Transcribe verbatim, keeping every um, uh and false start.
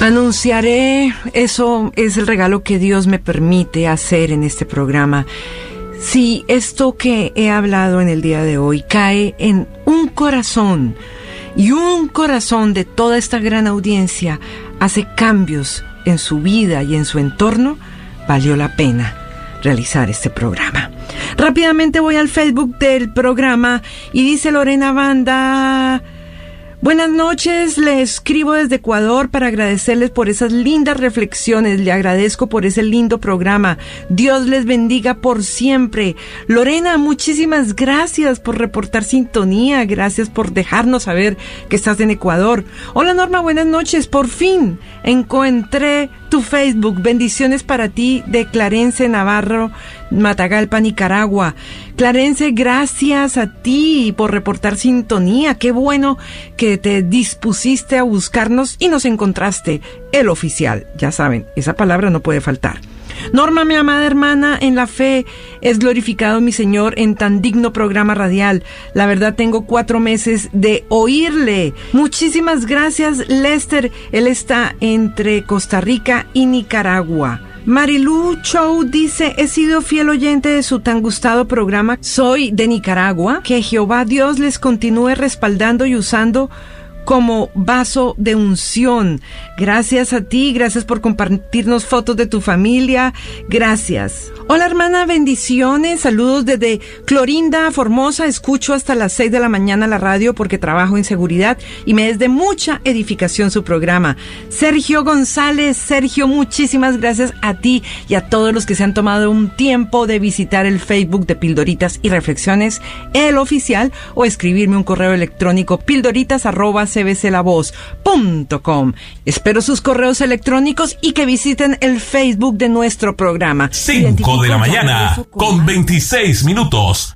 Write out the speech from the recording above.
Anunciaré, eso es el regalo que Dios me permite hacer en este programa. Si esto que he hablado en el día de hoy cae en un corazón, y un corazón de toda esta gran audiencia hace cambios en su vida y en su entorno, valió la pena realizar este programa. Rápidamente voy al Facebook del programa y dice Lorena Banda: buenas noches, le escribo desde Ecuador para agradecerles por esas lindas reflexiones, le agradezco por ese lindo programa, Dios les bendiga por siempre. Lorena, muchísimas gracias por reportar sintonía, gracias por dejarnos saber que estás en Ecuador. Hola Norma, buenas noches, por fin encontré tu Facebook, bendiciones para ti, de Clarence Navarro, Matagalpa, Nicaragua. Clarence, gracias a ti por reportar sintonía. Qué bueno que te dispusiste a buscarnos y nos encontraste, el oficial. Ya saben, esa palabra no puede faltar. Norma, mi amada hermana en la fe, es glorificado mi Señor en tan digno programa radial. La verdad, tengo cuatro meses de oírle. Muchísimas gracias, Lester. Él está entre Costa Rica y Nicaragua. Marilu Chow dice: he sido fiel oyente de su tan gustado programa. Soy de Nicaragua. Que Jehová Dios les continúe respaldando y usando como vaso de unción. Gracias a ti, gracias por compartirnos fotos de tu familia, gracias. Hola hermana, bendiciones, saludos desde Clorinda, Formosa, escucho hasta las seis de la mañana la radio porque trabajo en seguridad y me es de mucha edificación su programa. Sergio González, Sergio, muchísimas gracias a ti y a todos los que se han tomado un tiempo de visitar el Facebook de Pildoritas y Reflexiones, el oficial, o escribirme un correo electrónico pildoritas arroba c b c la voz punto com. Espero sus correos electrónicos y que visiten el Facebook de nuestro programa. cinco de la mañana con veintiséis minutos.